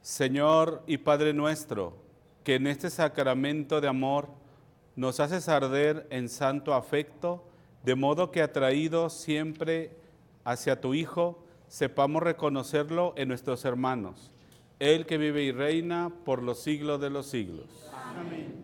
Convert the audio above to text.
Señor y Padre nuestro, que en este sacramento de amor nos haces arder en santo afecto, de modo que atraídos siempre hacia tu Hijo, sepamos reconocerlo en nuestros hermanos, Él que vive y reina por los siglos de los siglos. Amén.